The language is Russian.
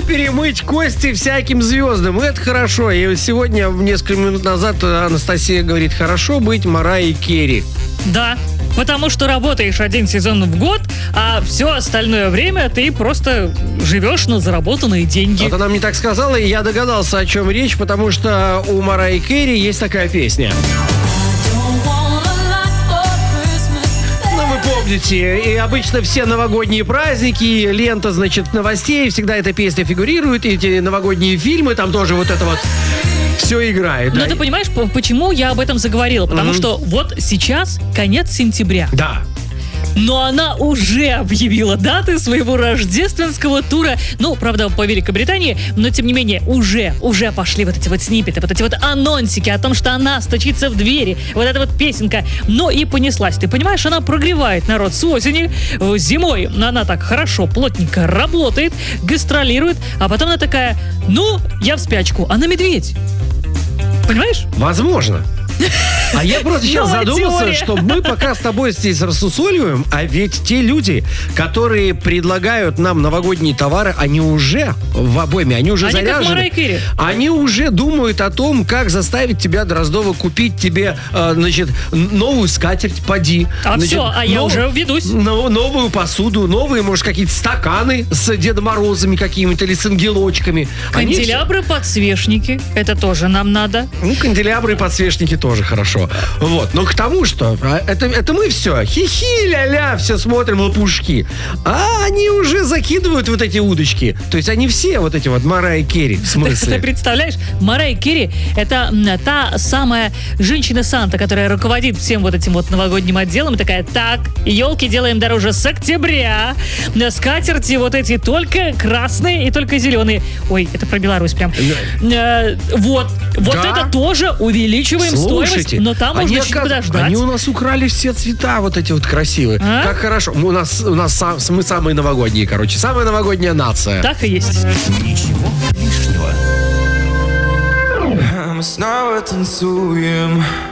перемыть кости всяким звездам. Это хорошо. И сегодня, несколько минут назад, Анастасия говорит, хорошо быть Марайей Керри. Да, потому что работаешь один сезон в год, а все остальное время ты просто живешь на заработанные деньги. Вот она мне так сказала, и я догадался, о чем речь, потому что у Марайи Керри есть такая песня. Помните, и обычно все новогодние праздники, лента, значит, новостей, всегда эта песня фигурирует, и эти новогодние фильмы, там тоже вот это вот все играет. Но ты понимаешь, почему я об этом заговорила? Потому что вот сейчас конец сентября. Да. Но она уже объявила даты своего рождественского тура. Ну, правда, по Великобритании, но тем не менее, уже пошли вот эти вот сниппеты, вот эти вот анонсики о том, что она стучится в двери. Вот эта вот песенка. Но и понеслась. Ты понимаешь, она прогревает народ с осени. Зимой она так хорошо, плотненько работает, гастролирует, а потом она такая, ну, я в спячку. Она медведь. Понимаешь? Возможно. А я просто сейчас задумался, что мы пока с тобой здесь рассусоливаем, а ведь те люди, которые предлагают нам новогодние товары, они уже в обойме, они уже заряжены. Они уже думают о том, как заставить тебя, Дроздова, купить тебе, значит, новую скатерть, поди. Я уже ведусь. Новую посуду, новые, может, какие-то стаканы с Дедом Морозами какими-то или с ангелочками. Канделябры, подсвечники, это тоже нам надо. Ну, канделябры и подсвечники тоже хорошо. Вот. Но к тому, что это мы все хихи, ля-ля, все смотрим лопушки. А они уже закидывают вот эти удочки. То есть они все вот эти вот Марайи Керри, в смысле. Ты представляешь, Марайи Керри — это та самая женщина-санта, которая руководит всем вот этим вот новогодним отделом. И такая, так, елки делаем дороже с октября. Скатерти вот эти только красные и только зеленые. Ой, это про Беларусь прям. Вот это тоже увеличиваем стоимость, но там можно чуть подождать. Они у нас украли все цвета вот эти вот красивые. Как хорошо. Мы самые новогодние, короче. Самая новогодняя нация. Так и есть. Ничего лишнего. Мы снова танцуем.